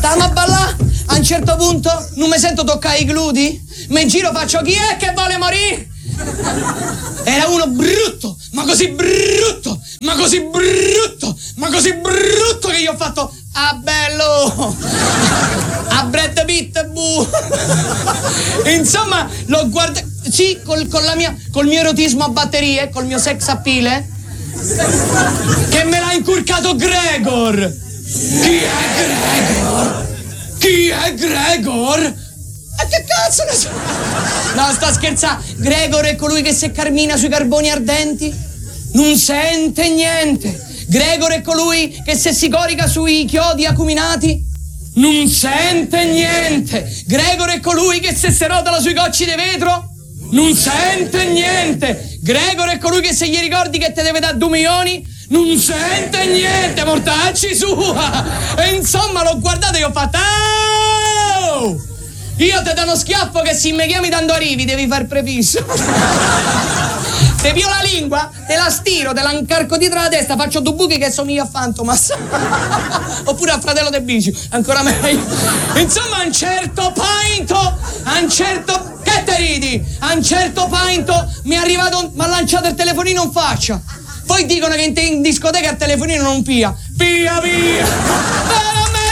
Stiamo a ballare, a un certo punto non mi sento toccare i glutei, mi giro, faccio chi è che vuole morire? Era uno brutto, ma così brutto, ma così brutto, ma così brutto che io ho fatto, ah bello, a Brad Pitt, bu. Insomma, l'ho guardato, sì, col mio erotismo a batterie, col mio sex appeal, che me l'ha incurcato Gregor. Chi è Gregor? Chi è Gregor? E che cazzo ne so? No, sta scherzando. Gregor è colui che se cammina sui carboni ardenti non sente niente. Gregor è colui che se si corica sui chiodi acuminati non sente niente. Gregor è colui che se si rotola sui cocci di vetro non sente niente. Gregor è colui che se gli ricordi che te deve dare 2 milioni non sente niente, mortacci sua. E insomma l'ho guardato e ho fatto oh! Io te do uno schiaffo che se mi chiami dando arrivi devi far prefisso. Te pio la lingua, te la stiro, te la incarco dietro la testa, faccio 2 buchi che somiglia a Fantomas. Oppure al fratello del Bicio, ancora meglio. Insomma, a un certo painto, che te ridi? A un certo painto mi è arrivato, mi ha lanciato il telefonino in faccia. Poi dicono che in discoteca il telefonino non pia. Pia! Non me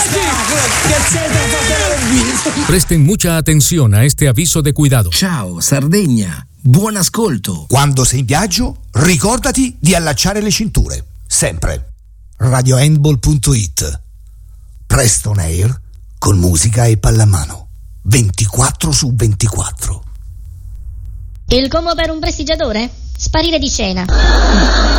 piaci! Presten mucha atención a este aviso de cuidado. Ciao Sardegna, buon ascolto. Quando sei in viaggio, ricordati di allacciare le cinture. Sempre. RadioHandball.it. Preston Air con musica e pallamano. 24/24. Il combo per un prestigiatore? Sparire di scena.